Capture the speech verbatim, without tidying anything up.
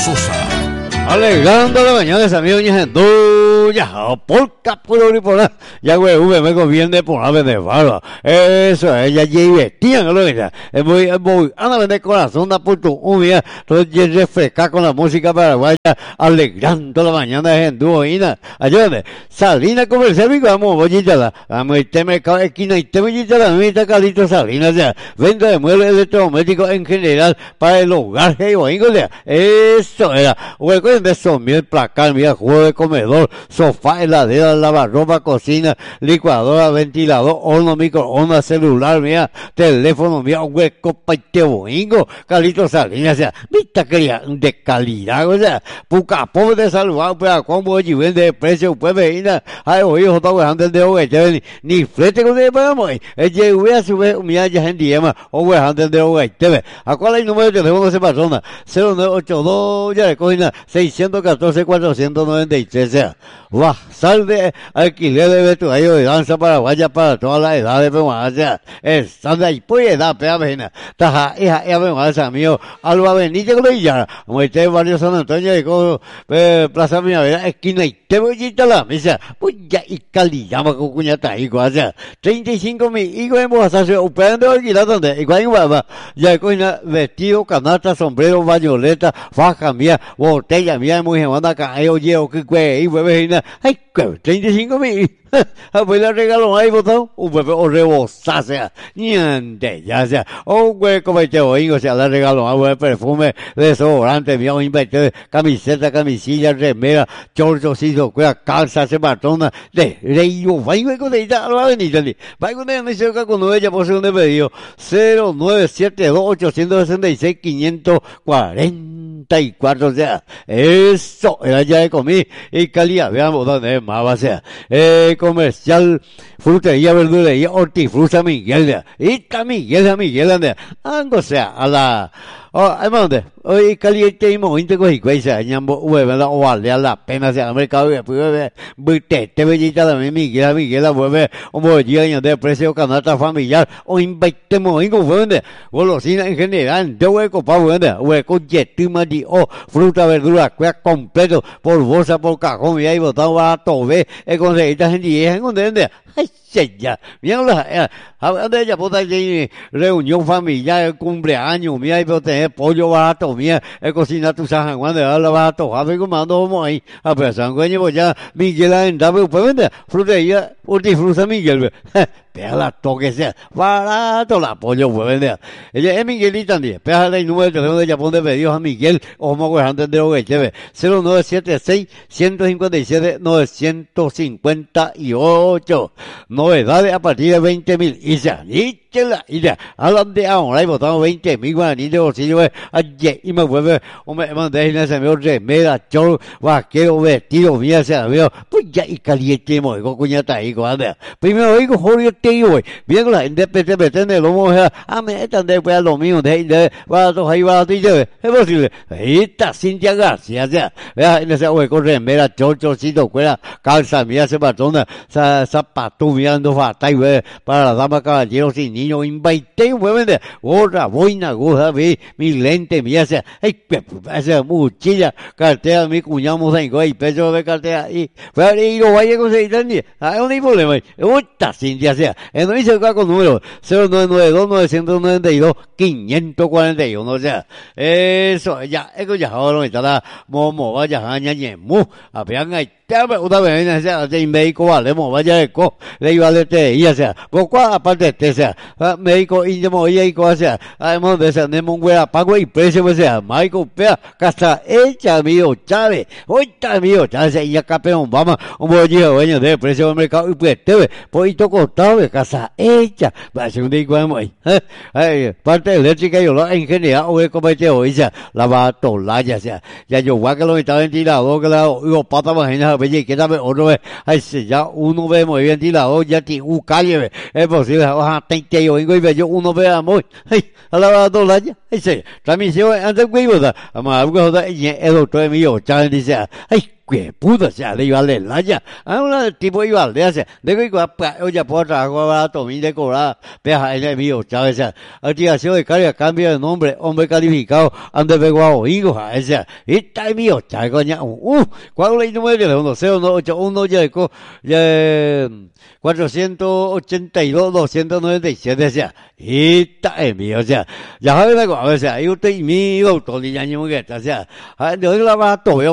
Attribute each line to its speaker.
Speaker 1: Sosa.
Speaker 2: Alegrando la mañana, amigos y gente, ya, por capuro y por la, ya güey, me conviene por ave de barba. Eso es, ya divertían, lo que ya. Es muy, es muy, anda de corazón, da por tu humilla, todo ya refrescar con la música paraguaya, alegrando la mañana de gente, ayúdame, Salina comercial, mi vamos, voy a la, vamos, y te mercado esquina, y te voy a la mitad, Carlito Salinas, ya, venta de muebles electrodomésticos en general, para el hogar, que yo vengo, ya, eso era, güey, de somier, placar, mira, juego de comedor, sofá, heladera, lavarropa, cocina, licuadora, ventilador, horno, microondas, celular, mira, teléfono, mira, hueco, paite boingo, Carlito Salinas, o sea, vista que de calidad, o sea, puca pobre de saludar, pero como allí vende precio, pues venir, ay, oye, jota, güey, antes de hoy, ni flete con el pagamos, ella voy a subir, mira, ya gente llama, o güey, antes de hoy, te ve, ¿a cuál es el número de teléfono de esa persona? cero nueve ocho dos, ya le cogina, seiscientos catorce, cuatrocientos noventa y tres, sea, va, sal de alquiler de vestuario de danza paraguaya para todas las edades, pero más, o sea, están de ahí, pues edad, pega, vena, taja, hija, hija, pero más, amigo, Alba Benítez, con ella, muerte barrio San Antonio, de co, eh, Plaza Primavera, esquina, y te voy a la mesa, pues ya, y calidad, con cuñata, ahí, o sea, treinta y cinco mil, y con hacerse, operan de alquilar, donde, igual, igual, ya, con vestido, canasta, sombrero, bañoleta, faja mía, botella mía, muy gemanda acá, ay, oye, o que güey, güey, ay, treinta y cinco mil, pues le regaló ahí, botado, un bebé, o rebosá, sea, niente, ya sea, o güey, como este oigo, o sea, le regaló a güey, perfume, desodorante, mía, un invertido, camiseta, camisilla, remera, chorchocito, cuida, calza, se matona, de rey, vaya, güey, con ella, lo va a venir, vaya con ella, me dice que con ella, por segundo pedido, cero nueve siete dos ocho seis seis quinientos cuarenta y cuatro, o sea, eso era ya de comida y calidad, veamos dónde es más, va a ser, eh, comercial, frutería, verdulería, hortifruta Miguel, y está Miguel, a Miguel, ande, algo sea, a la, oh, hermano, hoy caliente y momento con y sea, ñambo, vuelve la, o vale la pena, sea, el mercado, pues, te, te bellita también, Miguel, Miguel, vuelve, un bolsillo de precio, canasta familiar, o invite moingo, vuelve, golosina en general, de hueco, pa, vuelve, hueco, yetima, di, o, fruta, verdura, cuea completo, por bolsa, por cajón, y ahí botado a tobe, es con esta gente, y es en donde, ay, ya, mira la, hablando de ella, puta, reunión familiar, cumpleaños, mira, y tener pollo barato, mira, es cocinar tu San Juan de la barato, a ver cómo ando, como ahí, a ver, San Juan, pues ya, Miguel, andaba, pues vende, frutería, hortifruta, Miguel, pega la toque sea, barato la pollo, pues vende, ella es Miguelita, también, pega el número de teléfono de Japón de pedidos a Miguel, o como antes de lo que cero nueve siete seis, uno cinco siete, nueve cinco ocho, novedades a partir de veinte mil, y ya, y ya, y ya, hablan de ahora, y votamos veinte mil guaraníes de bolsillo, ayer, y me vuelve, o me mandé en ese medio remera, chorro, vaquero, vestido, mía, se veo, pues ya, y caliente, mo, con cuñata ahí, anda, primero digo, Jorge, te digo, bien, la gente, pete, pete, de lomo, a me están después a lo mío, de, de, baratos ahí, baratos, y ya, es posible, ahí está Cintia García, ya, vea, en ese hueco, remera, chorchocito, cuera, calza, mía, se patona, zapato, mirando, fatal, para la dama, caballeros y niños, invité, huevende, gorra, boina, goja, ve, mi lente, mía, sea, ay, esa mochila, cartera, mi cuñado, mozaingo, ay, peso de cartera, y, pero, y lo vaya a conseguir, hay un problema, otra Cintia, sea, en no dice con número, cero nueve nueve dos, nueve nueve dos, quinientos cuarenta y uno, o sea, eso, ya, eso ya, ahora me está, momo, vaya, jaña, ñemu, apean, ay, una vez, o sea, de médico, vale, vaya de co, le iba a decir, y o sea, por cuál aparte de este, sea, médico, y de moilla y cosa, sea, además de ese, nemo, un güey, pago y precio, o sea, Michael, pea, casa, hecha, mío, Chávez, oita, mío, Chávez, y acá, peón, vamos, un bolillo, dueño de precio del mercado, y pues, te ve, poquito costado, casa, hecha, va a ser un digo, ay, parte eléctrica, yo lo, en general, o es como este, o sea, la va a tolar, ya sea, ya yo, voy a que lo estaba ventilado, que la, digo, pata, imagina, oye, que dame otro vez, ay, ya uno ve muy bien ventilador, ya tiene un calle, es posible, ojalá, te yo vengo y ve yo, uno ve a muy, ay, a la va a tolar, ya, ay, sí, transmisión, antes, güey, ¿verdad? Ama, algo, el doctor mío, chaval, dice, ay, que puta sea de iba la ya a una tipo iba de hace de que igual oye por trabajo va a tomar de cobrar peja el mío sabes activación de carga cambio de nombre hombre calificado ande pegó a hijos a ese y está mío cha coña uh cuál es el número de teléfono cero uno ocho uno ya co ya cuatrocientos ochenta y dos doscientos noventa y siete sea y está mío o sea ya sabes a veces ahí usted y mi autor y ya ni muy que está o sea de hoy la va a todo